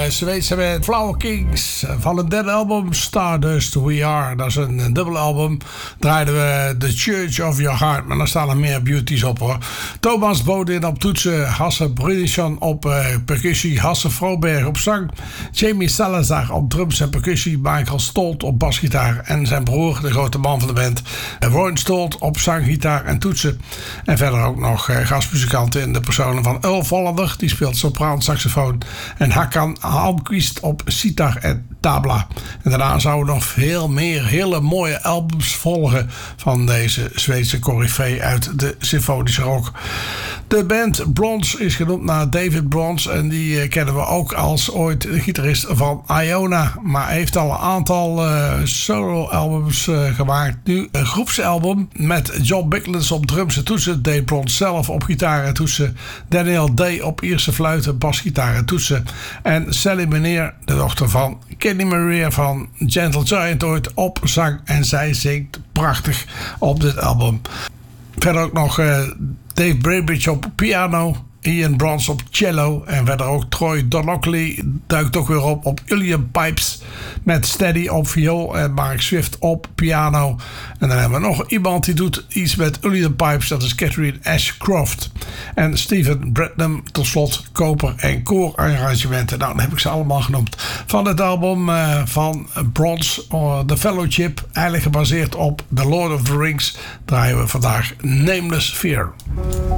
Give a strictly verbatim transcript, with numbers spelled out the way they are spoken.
Zweedse band Flower Kings van het derde album Stardust We Are. Dat is een, een dubbel album. Draaiden we The Church of Your Heart, maar daar staan nog meer beauties op hoor. Thomas Bodin op toetsen, Hasse Brunison op uh, percussie, Hasse Froberg op zang, Jamie Salazar op drums en percussie, Michael Stolt op basgitaar en zijn broer, de grote man van de band, Ron Stolt op zang, gitaar en toetsen. En verder ook nog uh, gastmuzikanten in de personen van Ulf Hollander, die speelt sopraan, saxofoon, en Hakan Almqvist op sitar en tabla. En daarna zouden nog veel meer hele mooie albums volgen van deze Zweedse coryfee uit de symfonische rock. De band Bronze is genoemd naar David Bronze en die uh, kennen we ook als ooit de gitarist van Iona, maar heeft al een aantal uh, solo-albums uh, gemaakt. Nu een groepsalbum met John Bicklens op drums en toetsen, Dave Bronze zelf op gitaar en toetsen, Daniel Day op Ierse fluiten, basgitaar en toetsen en Sally Meneer, de dochter van Kenny Maria van Gentle Giant, ooit op zang en zij zingt prachtig op dit album. Verder ook nog uh, Dave Braybridge op piano, Ian Bronze op cello en verder ook Troy Donockley duikt ook weer op op Uilleann Pipes met Steady op viool en Mark Swift op piano. En dan hebben we nog iemand die doet iets met Uilleann Pipes, dat is Catherine Ashcroft. En Steven Bradnam tot slot koper en koorarrangementen. Nou, dan heb ik ze allemaal genoemd. Van het album uh, van Bronze, uh, The Fellowship, eigenlijk gebaseerd op The Lord of the Rings, draaien we vandaag Nameless Fear.